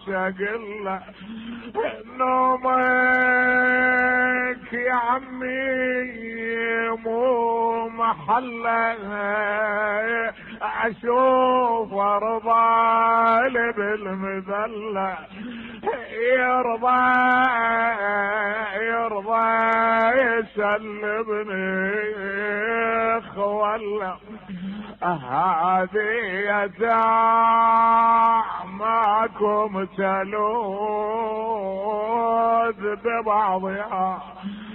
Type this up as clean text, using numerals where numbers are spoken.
شقله نومك يا عمي مو محله، اشوف ارضى بالمذله يرضى يسلبني خوله. هذه يتاماكم تلوذ ببعضها